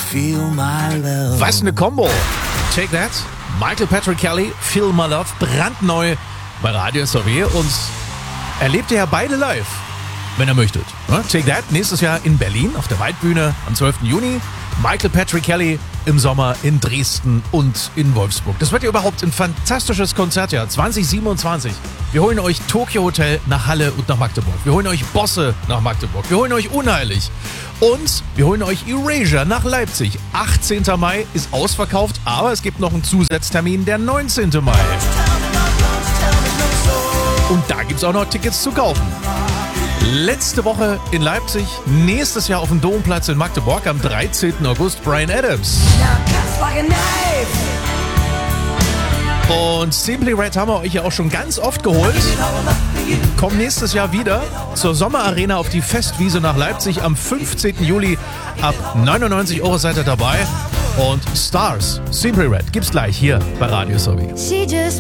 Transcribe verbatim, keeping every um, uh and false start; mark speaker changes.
Speaker 1: Feel my love.
Speaker 2: Was eine Combo. Take That, Michael Patrick Kelly, Feel My Love, brandneu bei Radio S O W und erlebt ihr ja beide live, wenn ihr möchtet. Take That nächstes Jahr in Berlin auf der Waldbühne am zwölften Juni. Michael Patrick Kelly im Sommer in Dresden und in Wolfsburg. Das wird ja überhaupt ein fantastisches Konzertjahr zwanzig siebenundzwanzig. Wir holen euch Tokyo Hotel nach Halle und nach Magdeburg. Wir holen euch Bosse nach Magdeburg. Wir holen euch Unheilig. Und wir holen euch Erasure nach Leipzig. achtzehnten Mai ist ausverkauft, aber es gibt noch einen Zusatztermin, der neunzehnten Mai. Und da gibt es auch noch Tickets zu kaufen. Letzte Woche in Leipzig, nächstes Jahr auf dem Domplatz in Magdeburg am dreizehnten August Bryan Adams. Und Simply Red haben wir euch ja auch schon ganz oft geholt. Kommt nächstes Jahr wieder zur Sommerarena auf die Festwiese nach Leipzig am fünfzehnten Juli. Ab neunundneunzig Euro seid ihr dabei. Und Stars, Simply Red, gibt's gleich hier bei Radio S O W.